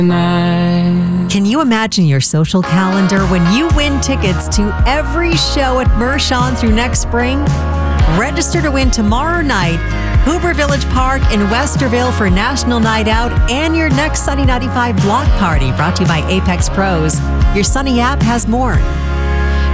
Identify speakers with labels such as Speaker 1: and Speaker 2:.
Speaker 1: Can you imagine your social calendar when you win tickets to every show at Mershon through next spring? Register to win tomorrow night, Hoover Village Park in Westerville for National Night Out and your next Sunny 95 block party brought to you by Apex Pros. Your Sunny app has more.